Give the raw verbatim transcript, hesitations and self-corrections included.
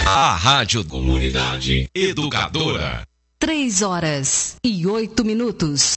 A Rádio Comunidade Educadora. Três horas e oito minutos.